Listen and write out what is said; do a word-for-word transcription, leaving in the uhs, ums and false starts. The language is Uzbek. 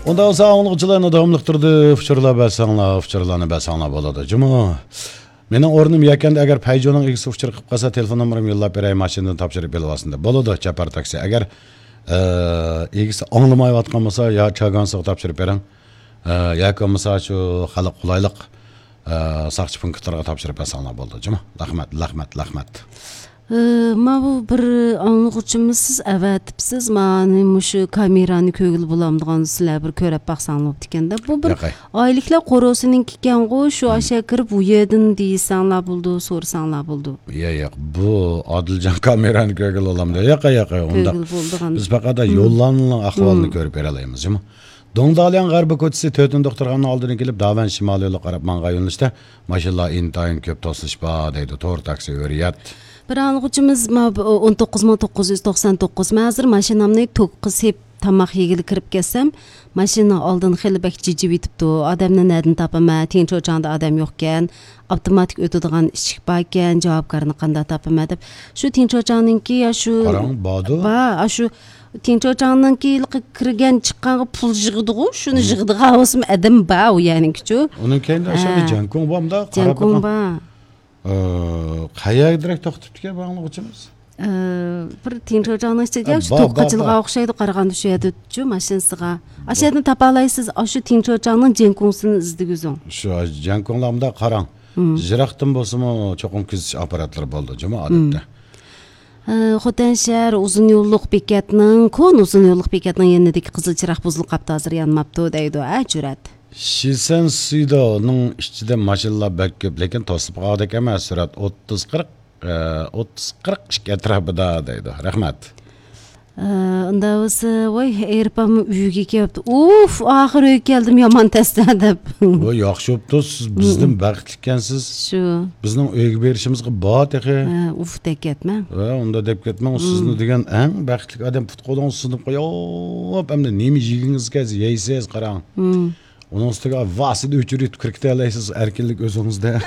Onda olsa anlıqçılarını davamlıqtırdı, fıçırla bəlsаңla, fıçırlarını bəlsаңla boladı. Cuma. Mening o'rnim yakanda agar payjoning egisi fıçır qilib qolsa telefon nomerimni yo'llab beray, mashinadan topshirib belasında. Bo'ladi, chapar taksi. Agar egisi anglamayotgan bo'lsa, yo chagonsiga topshirib bering. Yoki bo'lmasa shu xalq qulaylik saqchi punktlarga topshirib bersanglar bo'ldi. Cuma. Rahmat, rahmat, rahmat. Ma bu bir anlıqçımız əvətibsiz, məni muşu kameranı kögül bulamdığan sizlər bir körəb baxsanlar oldu ikəndə. Bu bir aylıqlar qorosunun kikən qoy, şu aşağı kirib bu yedin deyirsanlar buldu, sorsanlar buldu. Ya ya, bu Adilcan kameranı kögül olamdı. Ya ya ya, onda biz faqat yollanılan ahvalını görüp beralayımız, değil mi? Dongdalyan G'arbi ko'chasi to'rtinchi doktorxonaning oldiga kelib, Davan shimoliy yo'lga qarab manga yo'nalishda mashinalar intayin ko'p to'silish bor deydi. To'g'ri taksi o'riyat. Bir anlıqçımız o'n to'qqiz ming to'qqiz yuz to'qson to'qqiz. Men hozir mashinamni to'qqiz hep tamoq yegili kirib kelsam, mashina oldin xili bak jijib yetibdi. Odamni nerdan topaman? Tinch o'chanda odam yo'q ekan. Avtomatik o'tadigan ishchik bor ekan, javobgarni qanday topaman deb. Shu tinch o'chaningki ya shu Qarang, bordi. Ba, shu tinch o'chaningki kirgan chiqqanga pul yig'di-ku, shuni yig'digan o'sim adam ba u ya'ni-ku. Uning keyinda o'sha jankon bomda qarab Jankon ba. Qayerga direkt to'xtatibdi banglıqçımız? Bir tinch o'channing ichida shu to'qqizilga o'xshaydi, qaraganda shu yerda-chu mashinasiga. Ashadni topalaysiz, shu tinch o'channing jankonsini izdigizing. Shu jankonlamda qarang. Jiraqdan bo'lsa-mu cho'qim kizish apparatlari bo'ldi, juma odatda. Xotan shahar uzun yo'lliq bekatning, kon uzun yo'lliq bekatning yanidagi qizil chiroq buzilib qapti, hozir yanmabdi deydi, a jurat. Shilsan suydoning ichida mashinalar bak ko'p, lekin to'sib qoldik emas, surat o'ttiz qirq o'ttiz qirq ikki atrofida deydi. Rahmat. Unda o'zi voy erpam uyiga kelibdi. Uf, oxir uyga keldim yomon tasda deb. Voy yaxshi bo'pti, siz bizning baxtli ekansiz. Shu. Bizning uyga berishimizga bor teqi. Uf deb ketma. Va unda deb ketmang, sizni degan eng baxtli odam put qo'ldan sinib qo'yib, hamda nima yegingizga yeysiz qarang. Onun üstüne vasıda üçürüt kırkta alaysiz erkinlik özünüzde.